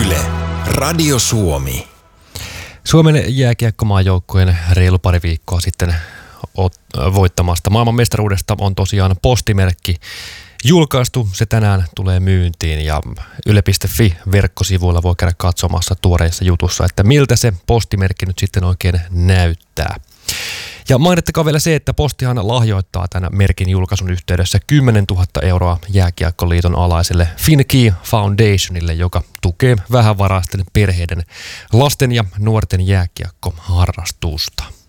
Yle, Radio Suomi. Suomen jääkiekkomaajoukkueen reilu pari viikkoa sitten voittamasta maailmanmestaruudesta on tosiaan postimerkki julkaistu. Se tänään tulee myyntiin ja yle.fi-verkkosivuilla voi käydä katsomassa tuoreissa jutussa, että miltä se postimerkki nyt sitten oikein näyttää. Ja mainittakaa vielä se, että Postihan lahjoittaa tämän merkin julkaisun yhteydessä 10 000 euroa Jääkiekkoliiton alaiselle Finkey Foundationille, joka tukee vähävaraisten perheiden lasten ja nuorten jääkiekkoharrastusta.